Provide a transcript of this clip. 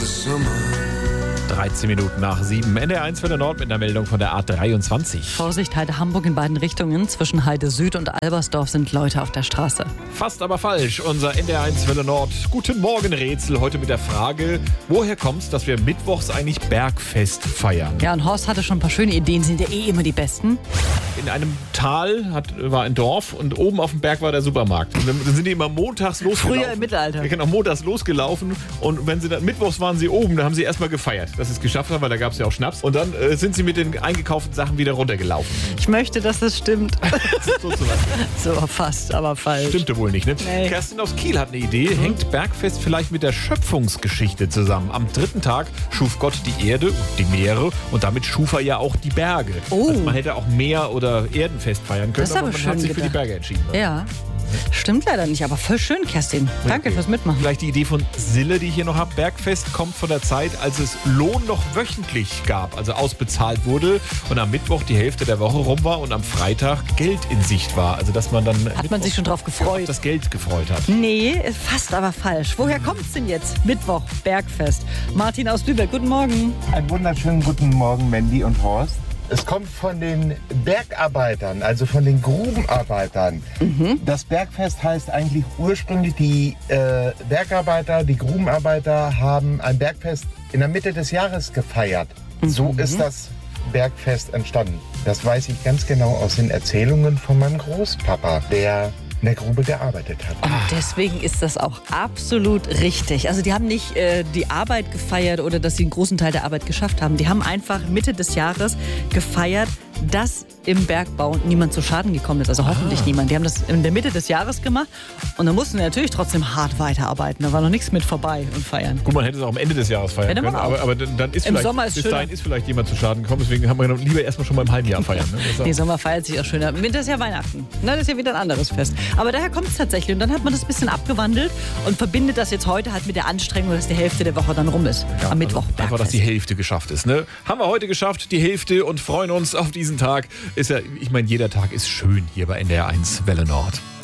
13 Minuten nach 7. NDR1 Welle Nord mit einer Meldung von der A23. Vorsicht, Heide Hamburg in beiden Richtungen. Zwischen Heide Süd und Albersdorf sind Leute auf der Straße. Fast aber falsch. Unser NDR1 Welle Nord Guten Morgen Rätsel heute mit der Frage, woher kommt es, dass wir mittwochs eigentlich Bergfest feiern? Ja, und Horst hatte schon ein paar schöne Ideen, sind ja immer die besten. In einem Tal war ein Dorf und oben auf dem Berg war der Supermarkt. Und dann sind die immer montags losgelaufen. Früher im Mittelalter. Ja, genau, montags losgelaufen und wenn sie dann, mittwochs waren sie oben, da haben sie erstmal gefeiert, dass sie es geschafft haben, weil da gab es ja auch Schnaps. Und dann sind sie mit den eingekauften Sachen wieder runtergelaufen. Ich möchte, dass das stimmt. Sozusagen. So fast, aber falsch. Stimmte wohl nicht, ne? Nee. Kerstin aus Kiel hat eine Idee. Hängt Bergfest vielleicht mit der Schöpfungsgeschichte zusammen? Am dritten Tag schuf Gott die Erde und die Meere und damit schuf er ja auch die Berge. Oh. Also man hätte auch Meer- oder Erdenfest feiern können, Das ist aber aber man schön hat sich für die gedacht. Berge entschieden. Ja, stimmt leider nicht, aber voll schön, Kerstin. Danke Okay. fürs Mitmachen. Vielleicht die Idee von Sille, die ich hier noch habe. Bergfest kommt von der Zeit, als es Lohn noch wöchentlich gab, also ausbezahlt wurde und am Mittwoch die Hälfte der Woche rum war und am Freitag Geld in Sicht war. Also dass man dann Hat man sich schon drauf auf gefreut? das Geld gefreut hat. Nee, fast aber falsch. Woher kommt's denn jetzt? Mittwoch, Bergfest. Martin aus Lübeck, guten Morgen. Einen wunderschönen guten Morgen, Mandy und Horst. Es kommt von den Bergarbeitern, also von den Grubenarbeitern. Das Bergfest heißt eigentlich ursprünglich, die Bergarbeiter, die Grubenarbeiter haben ein Bergfest in der Mitte des Jahres gefeiert. So ist das Bergfest entstanden. Das weiß ich ganz genau aus den Erzählungen von meinem Großpapa, der in der Grube gearbeitet hat. Und deswegen ist das auch absolut richtig. Also die haben nicht die Arbeit gefeiert oder dass sie einen großen Teil der Arbeit geschafft haben. Die haben einfach Mitte des Jahres gefeiert, dass im Bergbau niemand zu Schaden gekommen ist. Also hoffentlich niemand. Die haben das in der Mitte des Jahres gemacht und dann mussten sie natürlich trotzdem hart weiterarbeiten. Da war noch nichts mit vorbei und feiern. Gut, man hätte es auch am Ende des Jahres feiern Hätte man können, auch. aber dann ist Im vielleicht, Sommer ist bis schöner. dahin ist vielleicht jemand zu Schaden gekommen. Deswegen haben wir gedacht, lieber erstmal schon mal im halben Jahr feiern. Ne? Das ist Nee, Sommer feiert sich auch schöner. Im Winter ist ja Weihnachten. Na, das ist ja wieder ein anderes Fest. Aber daher kommt es tatsächlich. Und dann hat man das ein bisschen abgewandelt und verbindet das jetzt heute halt mit der Anstrengung, dass die Hälfte der Woche dann rum ist. Am Mittwoch. Einfach, dass Bergfest. die Hälfte geschafft ist. Ne? Haben wir heute geschafft, die Hälfte, und freuen uns auf diesen Tag. Ist ja, ich meine, jeder Tag ist schön hier bei NDR1 Welle Nord.